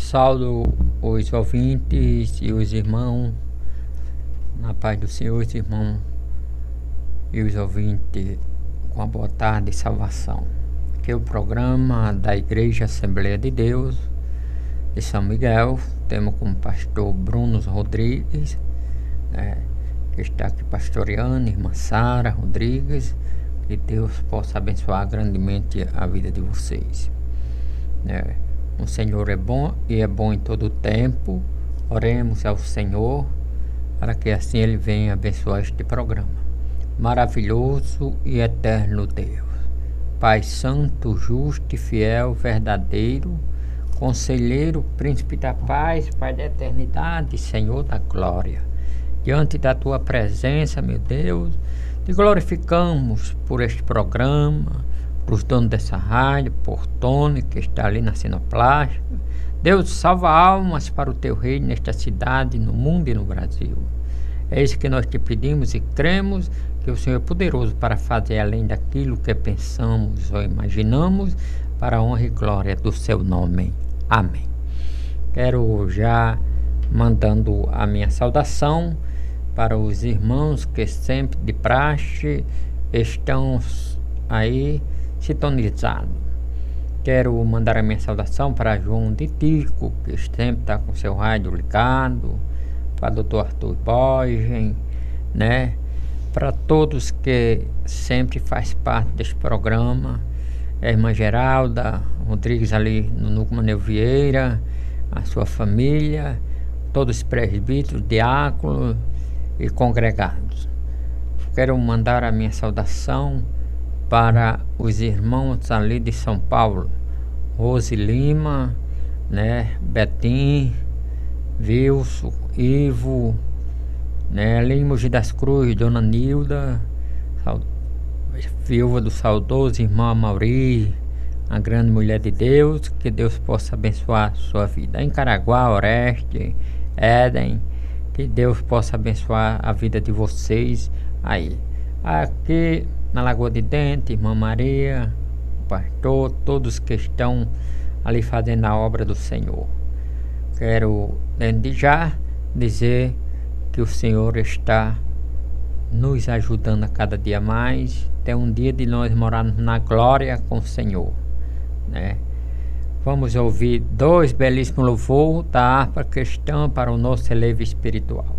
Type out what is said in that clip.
Saúdo os ouvintes e os irmãos, na paz do Senhor, os irmãos e os ouvintes, com a boa tarde e salvação. Aqui é o programa da Igreja Assembleia de Deus de São Miguel. Temos como pastor Bruno Rodrigues, que está aqui pastoreando, irmã Sara Rodrigues. Que Deus possa abençoar grandemente a vida de vocês. O Senhor é bom e é bom em todo o tempo. Oremos ao Senhor para que assim Ele venha abençoar este programa. Maravilhoso e eterno Deus, Pai santo, justo e fiel, verdadeiro, conselheiro, príncipe da paz, Pai da eternidade, Senhor da glória. Diante da Tua presença, meu Deus, Te glorificamos por este programa, para os donos dessa rádio, por Tony, que está ali na Cenoplástica. Deus, salva almas para o Teu reino nesta cidade, no mundo e no Brasil. É isso que nós Te pedimos e cremos que o Senhor é poderoso para fazer além daquilo que pensamos ou imaginamos, para a honra e glória do Seu nome. Amém. Quero já mandando a minha saudação para os irmãos que sempre de praxe estão aí sintonizados. Quero mandar a minha saudação para João de Tico, que sempre está com seu rádio ligado, para o Dr. Arthur Borges, para todos que sempre faz parte deste programa, a irmã Geralda Rodrigues ali no Núcleo Manuel Vieira, a sua família, todos os presbíteros, diáconos e congregados. Quero mandar a minha saudação para os irmãos ali de São Paulo, Rose Lima, Betim, Wilson, Ivo, ali em Mogi das Cruzes, Dona Nilda, viúva do saudoso irmão Amauri, a grande mulher de Deus. Que Deus possa abençoar a sua vida. Em Caraguá, Oreste, Éden, que Deus possa abençoar a vida de vocês aí. Aqui na Lagoa de Dente, irmã Maria, o pastor, todos que estão ali fazendo a obra do Senhor. Quero desde já dizer que o Senhor está nos ajudando a cada dia mais, até um dia de nós morarmos na glória com o Senhor, Vamos ouvir 2 belíssimos louvores da harpa cristã para o nosso elevo espiritual.